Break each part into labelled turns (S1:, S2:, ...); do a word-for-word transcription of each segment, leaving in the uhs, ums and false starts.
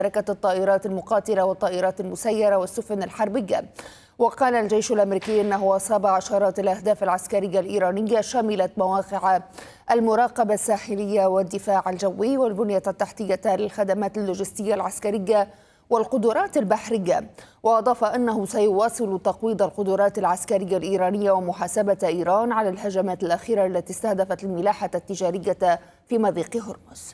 S1: شركة الطائرات المقاتلة والطائرات المسيرة والسفن الحربية. وقال الجيش الأمريكي أنه أصاب عشرات الأهداف العسكرية الإيرانية شملت مواقع المراقبة الساحلية والدفاع الجوي والبنية التحتية للخدمات اللوجستية العسكرية والقدرات البحرية. وأضاف أنه سيواصل تقويض القدرات العسكرية الإيرانية ومحاسبة إيران على الهجمات الأخيرة التي استهدفت الملاحة التجارية في مضيق هرمز.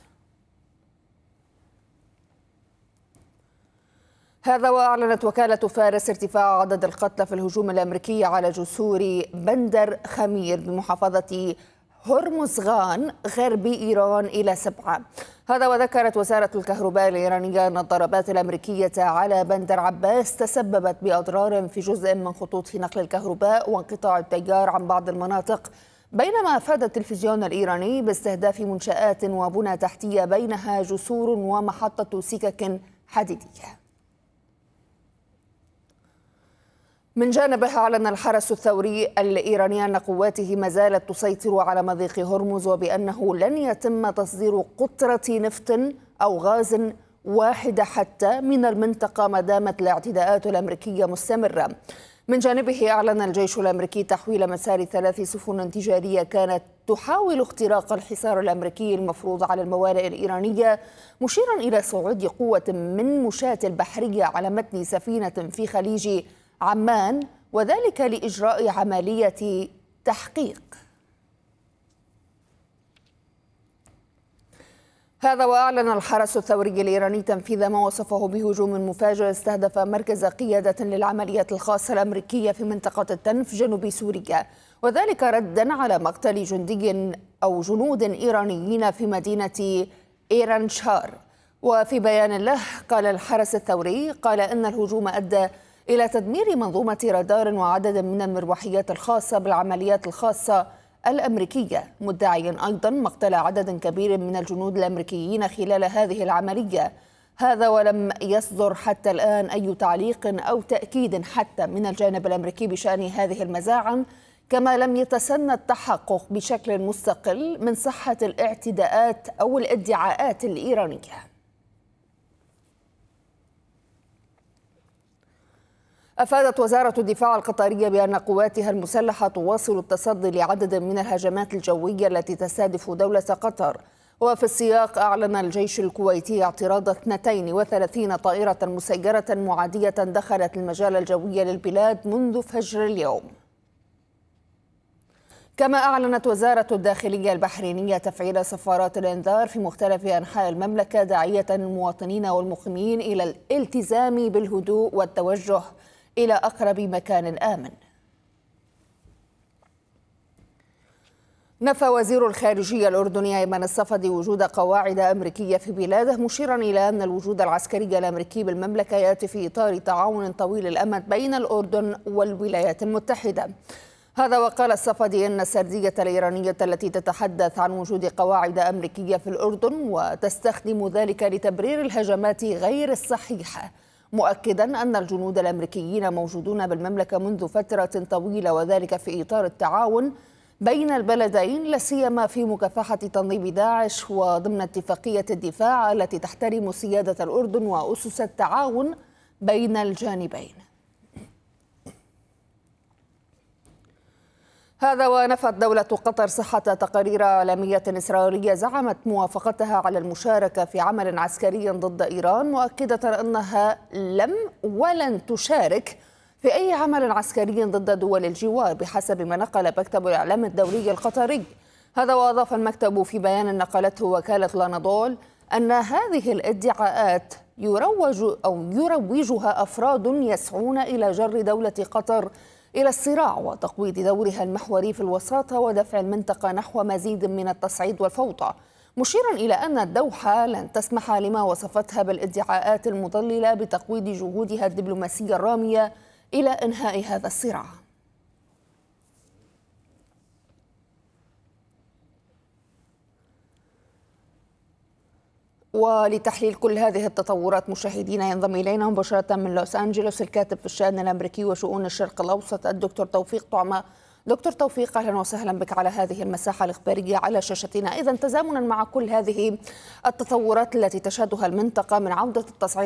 S1: هذا وأعلنت وكالة فارس ارتفاع عدد القتلى في الهجوم الأمريكي على جسور بندر خمير بمحافظة هرمزغان غربي إيران إلى سبعة. هذا وذكرت وزارة الكهرباء الإيرانية أن الضربات الأمريكية على بندر عباس تسببت بأضرار في جزء من خطوط نقل الكهرباء وانقطاع التيار عن بعض المناطق، بينما أفاد التلفزيون الإيراني باستهداف منشآت وبنى تحتية بينها جسور ومحطة سكك حديدية. من جانبه أعلن الحرس الثوري الإيراني أن قواته ما زالت تسيطر على مضيق هرمز، وبأنه لن يتم تصدير قطرة نفط أو غاز واحدة حتى من المنطقة ما دامت الاعتداءات الأمريكية مستمرة. من جانبه أعلن الجيش الأمريكي تحويل مسار ثلاث سفن تجارية كانت تحاول اختراق الحصار الأمريكي المفروض على الموانئ الإيرانية، مشيرا إلى صعود قوة من مشاة البحرية على متن سفينة في خليج عمان، وذلك لإجراء عملية تحقيق. هذا وأعلن الحرس الثوري الإيراني تنفيذ ما وصفه بهجوم مفاجئ استهدف مركز قيادة للعمليات الخاصة الأمريكية في منطقة التنف جنوب سوريا، وذلك ردا على مقتل جندي أو جنود إيرانيين في مدينة إيرانشار. وفي بيان له قال الحرس الثوري قال إن الهجوم أدى إلى تدمير منظومة رادار وعدد من المروحيات الخاصة بالعمليات الخاصة الأمريكية، مدعيا أيضا مقتل عدد كبير من الجنود الأمريكيين خلال هذه العملية. هذا ولم يصدر حتى الآن أي تعليق أو تأكيد حتى من الجانب الأمريكي بشأن هذه المزاعم، كما لم يتسنى التحقق بشكل مستقل من صحة الاعتداءات أو الادعاءات الإيرانية. أفادت وزارة الدفاع القطرية بأن قواتها المسلحة تواصل التصدي لعدد من الهجمات الجوية التي تستهدف دولة قطر. وفي السياق أعلن الجيش الكويتي اعتراض اثنتين وثلاثين طائرة مسيرة معادية دخلت المجال الجوي للبلاد منذ فجر اليوم. كما أعلنت وزارة الداخلية البحرينية تفعيل صفارات الإنذار في مختلف أنحاء المملكة، داعية المواطنين والمقيمين إلى الالتزام بالهدوء والتوجه إلى أقرب مكان آمن. نفى وزير الخارجية الأردني أيمن الصفدي وجود قواعد أمريكية في بلاده، مشيرا إلى أن الوجود العسكري الأمريكي بالمملكة يأتي في إطار تعاون طويل الأمد بين الأردن والولايات المتحدة. هذا وقال الصفدي أن السردية الإيرانية التي تتحدث عن وجود قواعد أمريكية في الأردن وتستخدم ذلك لتبرير الهجمات غير الصحيحة، مؤكدا أن الجنود الأمريكيين موجودون بالمملكة منذ فترة طويلة، وذلك في إطار التعاون بين البلدين لا سيما في مكافحة تنظيم داعش وضمن اتفاقية الدفاع التي تحترم سيادة الأردن وأسس التعاون بين الجانبين. هذا ونفت دولة قطر صحة تقارير إعلامية إسرائيلية زعمت موافقتها على المشاركة في عمل عسكري ضد إيران، مؤكدة أنها لم ولن تشارك في أي عمل عسكري ضد دول الجوار بحسب ما نقل مكتب الإعلام الدولي القطري. هذا وأضاف المكتب في بيان نقلته وكالة الأناضول أن هذه الادعاءات يروج أو يروجها أفراد يسعون إلى جر دولة قطر إلى الصراع وتقويض دورها المحوري في الوساطة ودفع المنطقة نحو مزيد من التصعيد والفوضى، مشيرا إلى أن الدوحة لن تسمح لما وصفتها بالادعاءات المضللة بتقويض جهودها الدبلوماسية الرامية إلى إنهاء هذا الصراع. ولتحليل كل هذه التطورات مشاهدينا ينضم إلينا مباشرة من لوس أنجلوس الكاتب في الشأن الأمريكي وشؤون الشرق الأوسط الدكتور توفيق طعمة. دكتور توفيق، أهلا وسهلا بك على هذه المساحة الإخبارية على شاشتنا. إذا تزامنا مع كل هذه التطورات التي تشهدها المنطقة من عودة التصعيد